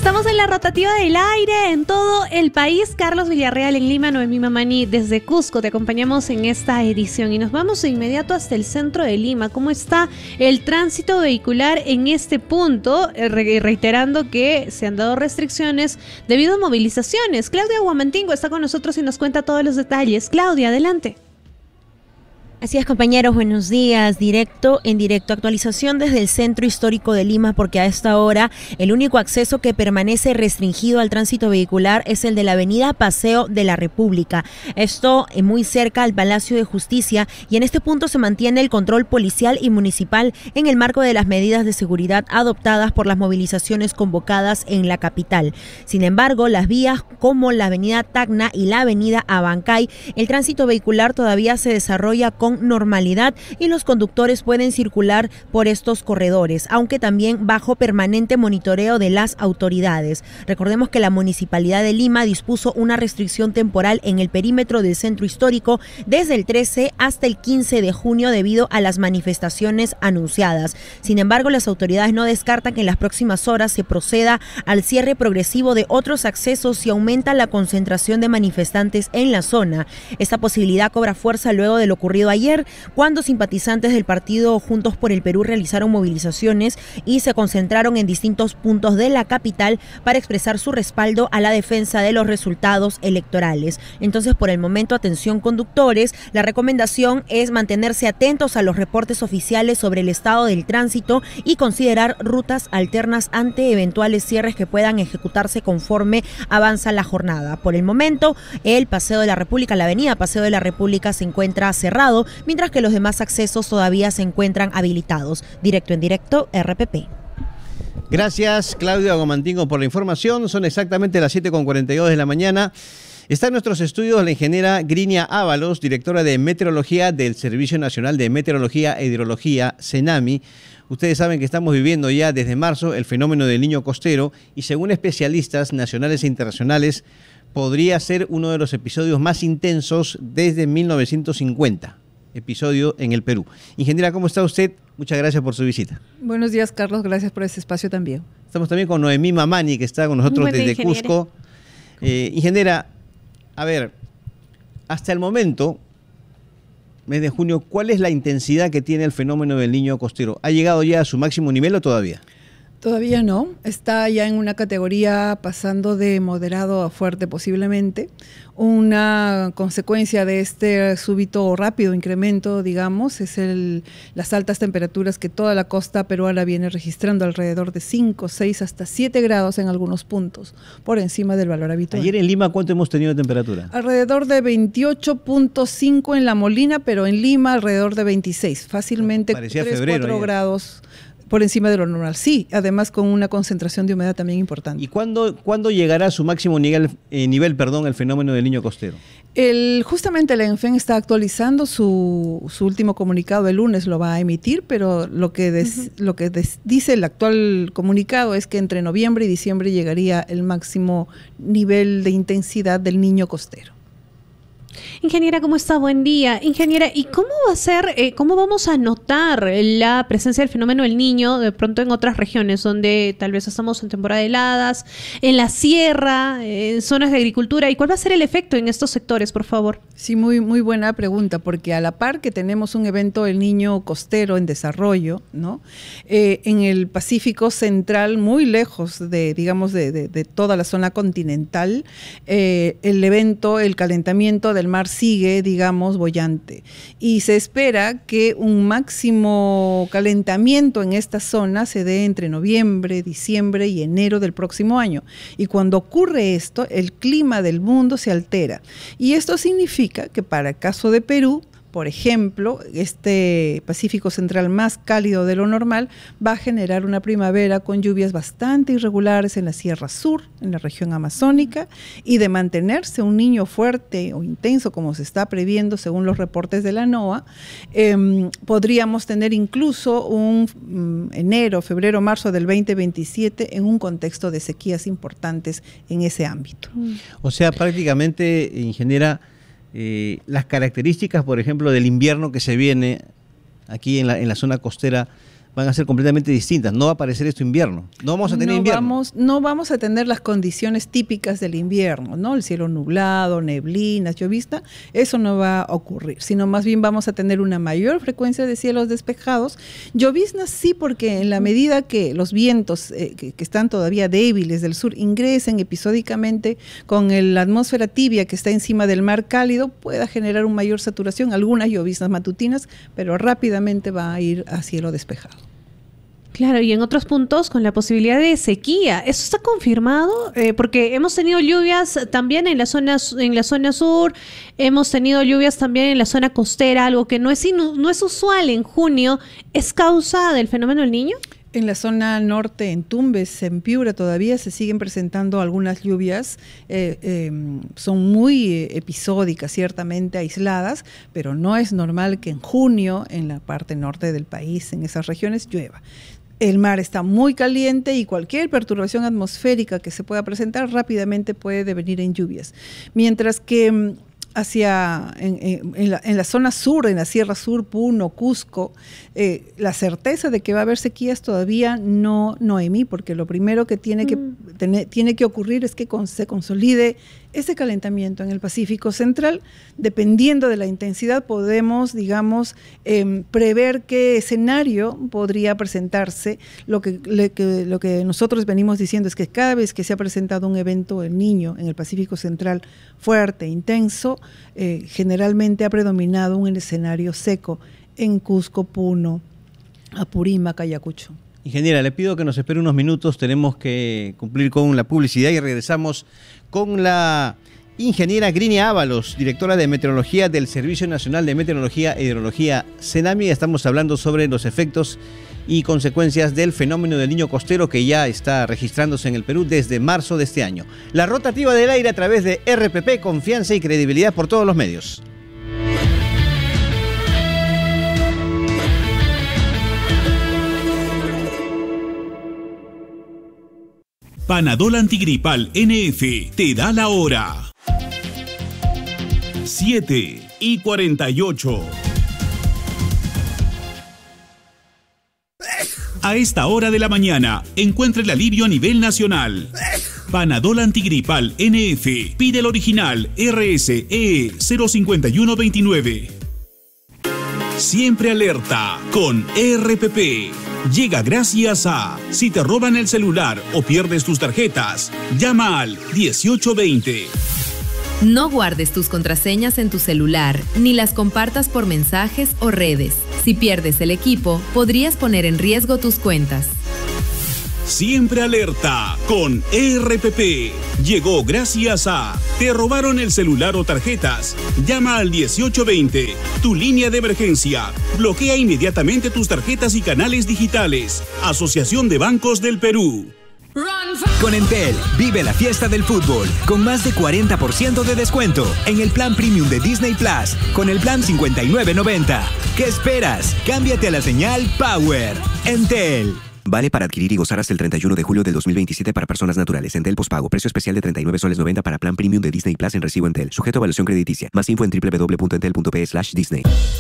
Estamos en la rotativa del aire en todo el país. Carlos Villarreal en Lima, Noemí Mamani desde Cusco. Te acompañamos en esta edición y nos vamos de inmediato hasta el centro de Lima. ¿Cómo está el tránsito vehicular en este punto? Reiterando que se han dado restricciones debido a movilizaciones. Claudia Guamantingo está con nosotros y nos cuenta todos los detalles. Claudia, adelante. Así es, compañeros, buenos días. En directo, actualización desde el centro histórico de Lima, porque a esta hora el único acceso que permanece restringido al tránsito vehicular es el de la avenida Paseo de la República. Esto muy cerca al Palacio de Justicia, y en este punto se mantiene el control policial y municipal en el marco de las medidas de seguridad adoptadas por las movilizaciones convocadas en la capital. Sin embargo, las vías como la avenida Tacna y la avenida Abancay, el tránsito vehicular todavía se desarrolla con normalidad y los conductores pueden circular por estos corredores, aunque también bajo permanente monitoreo de las autoridades. Recordemos que la Municipalidad de Lima dispuso una restricción temporal en el perímetro del centro histórico desde el 13 hasta el 15 de junio debido a las manifestaciones anunciadas. Sin embargo, las autoridades no descartan que en las próximas horas se proceda al cierre progresivo de otros accesos si aumenta la concentración de manifestantes en la zona. Esta posibilidad cobra fuerza luego de lo ocurrido ayer, cuando simpatizantes del partido Juntos por el Perú realizaron movilizaciones y se concentraron en distintos puntos de la capital para expresar su respaldo a la defensa de los resultados electorales. Entonces, por el momento, atención conductores, la recomendación es mantenerse atentos a los reportes oficiales sobre el estado del tránsito y considerar rutas alternas ante eventuales cierres que puedan ejecutarse conforme avanza la jornada. Por el momento, el Paseo de la República, la avenida Paseo de la República se encuentra cerrado, mientras que los demás accesos todavía se encuentran habilitados. En directo, RPP. Gracias, Claudia Guamantingo, por la información. Son exactamente las 7:42 de la mañana. Está en nuestros estudios la ingeniera Grinia Ábalos, directora de Meteorología del Servicio Nacional de Meteorología e Hidrología, CENAMI. Ustedes saben que estamos viviendo ya desde marzo el fenómeno del Niño Costero y, según especialistas nacionales e internacionales, podría ser uno de los episodios más intensos desde 1950. Episodio en el Perú. Ingeniera, ¿cómo está usted? Muchas gracias por su visita. Buenos días, Carlos. Gracias por este espacio también. Estamos también con Noemí Mamani, que está con nosotros desde Cusco. Ingeniera, a ver, hasta el momento, mes de junio, ¿cuál es la intensidad que tiene el fenómeno del Niño Costero? ¿Ha llegado ya a su máximo nivel o todavía? Todavía no, está ya en una categoría pasando de moderado a fuerte posiblemente. Una consecuencia de este súbito rápido incremento, digamos, es las altas temperaturas que toda la costa peruana viene registrando, alrededor de 5, 6, hasta 7 grados en algunos puntos, por encima del valor habitual. Ayer en Lima, ¿cuánto hemos tenido de temperatura? Alrededor de 28.5 en La Molina, pero en Lima alrededor de 26, fácilmente 3-4 grados por encima de lo normal. Sí, además con una concentración de humedad también importante. ¿Y cuándo llegará a su máximo nivel, el fenómeno del Niño Costero? Justamente la ENFEN está actualizando su último comunicado, el lunes lo va a emitir, pero lo que dice el actual comunicado es que entre noviembre y diciembre llegaría el máximo nivel de intensidad del Niño Costero. Ingeniera, ¿cómo está? Buen día. Ingeniera, ¿y cómo va a ser, cómo vamos a notar la presencia del fenómeno del Niño de pronto en otras regiones donde tal vez estamos en temporada de heladas, en la sierra, en zonas de agricultura? ¿Y cuál va a ser el efecto en estos sectores, por favor? Sí, muy buena pregunta, porque a la par que tenemos un evento El Niño Costero en desarrollo, ¿no? En el Pacífico Central, muy lejos de toda la zona continental, el calentamiento del mar sigue, boyante. Y se espera que un máximo calentamiento en esta zona se dé entre noviembre, diciembre y enero del próximo año. Y cuando ocurre esto, el clima del mundo se altera. Y esto significa que para el caso de Perú, por ejemplo, este Pacífico Central más cálido de lo normal va a generar una primavera con lluvias bastante irregulares en la Sierra Sur, en la región amazónica, y de mantenerse un Niño fuerte o intenso como se está previendo según los reportes de la NOAA, podríamos tener incluso un enero, febrero, marzo del 2027 en un contexto de sequías importantes en ese ámbito. O sea, prácticamente, ingeniera, las características, por ejemplo, del invierno que se viene aquí en la zona costera van a ser completamente distintas. No va a aparecer esto invierno. No vamos a tener invierno. No vamos a tener las condiciones típicas del invierno, ¿no? El cielo nublado, neblinas, llovizna, eso no va a ocurrir, sino más bien vamos a tener una mayor frecuencia de cielos despejados. Lloviznas sí, porque en la medida que los vientos que están todavía débiles del sur ingresen episódicamente con la atmósfera tibia que está encima del mar cálido, pueda generar una mayor saturación, algunas lloviznas matutinas, pero rápidamente va a ir a cielo despejado. Claro, y en otros puntos con la posibilidad de sequía. ¿Eso está confirmado? Porque hemos tenido lluvias también en la zona sur, hemos tenido lluvias también en la zona costera, algo que no es usual en junio. ¿Es causa del fenómeno del Niño? En la zona norte, en Tumbes, en Piura, todavía se siguen presentando algunas lluvias, son muy episódicas, ciertamente aisladas, pero no es normal que en junio, en la parte norte del país, en esas regiones, llueva. El mar está muy caliente y cualquier perturbación atmosférica que se pueda presentar rápidamente puede devenir en lluvias. Mientras que en la zona sur, en la Sierra Sur, Puno, Cusco, la certeza de que va a haber sequías todavía no Noemí, porque lo primero que tiene que ocurrir es que se consolide ese calentamiento en el Pacífico Central. Dependiendo de la intensidad, podemos, digamos, prever qué escenario podría presentarse. Lo que nosotros venimos diciendo es que cada vez que se ha presentado un evento El Niño en el Pacífico Central fuerte, intenso, generalmente ha predominado un escenario seco en Cusco, Puno, Apurímac, Ayacucho. Ingeniera, le pido que nos espere unos minutos, tenemos que cumplir con la publicidad y regresamos con la ingeniera Grinia Ábalos, directora de Meteorología del Servicio Nacional de Meteorología e Hidrología, CENAMI. Estamos hablando sobre los efectos y consecuencias del fenómeno del Niño costero que ya está registrándose en el Perú desde marzo de este año. La rotativa del aire a través de RPP, confianza y credibilidad por todos los medios. Panadol Antigripal NF te da la hora. 7:48. A esta hora de la mañana, encuentra el alivio a nivel nacional. Panadol Antigripal NF. Pide el original RSE 05129. Siempre alerta con RPP. Llega gracias a: si te roban el celular o pierdes tus tarjetas, llama al 1820. No guardes tus contraseñas en tu celular, ni las compartas por mensajes o redes. Si pierdes el equipo, podrías poner en riesgo tus cuentas. Siempre alerta con RPP. Llegó gracias a: ¿te robaron el celular o tarjetas? Llama al 1820, tu línea de emergencia. Bloquea inmediatamente tus tarjetas y canales digitales. Asociación de Bancos del Perú. Con Entel, vive la fiesta del fútbol con más de 40% de descuento en el plan premium de Disney Plus con el plan $59.90. ¿Qué esperas? Cámbiate a la señal Power. Entel. Vale para adquirir y gozar hasta el 31 de julio del 2027 para personas naturales. Entel pospago. Precio especial de 39 soles 90 para plan premium de Disney Plus en recibo Entel. Sujeto a evaluación crediticia. Más info en www.entel.pe/Disney.